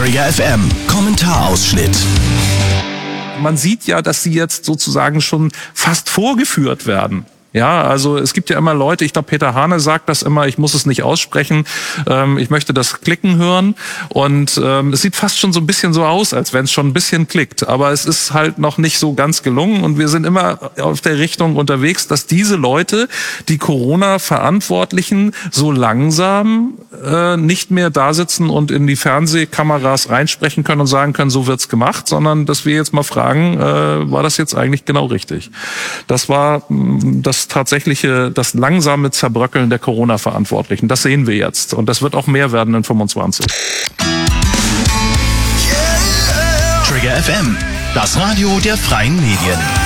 Trigger FM Kommentarausschnitt. Man sieht ja, dass sie jetzt sozusagen schon fast vorgeführt werden. Ja, also es gibt ja immer Leute, ich glaube Peter Hane sagt das immer, ich muss es nicht aussprechen, ich möchte das Klicken hören und es sieht fast schon so ein bisschen so aus, als wenn es schon ein bisschen klickt, aber es ist halt noch nicht so ganz gelungen und wir sind immer auf der Richtung unterwegs, dass diese Leute, die Corona-Verantwortlichen, so langsam nicht mehr da sitzen und in die Fernsehkameras reinsprechen können und sagen können, so wird's gemacht, sondern dass wir jetzt mal fragen, war das jetzt eigentlich genau richtig? Das war das langsame Zerbröckeln der Corona-Verantwortlichen. Das sehen wir jetzt. Und das wird auch mehr werden in 25. Trigger FM, das Radio der freien Medien.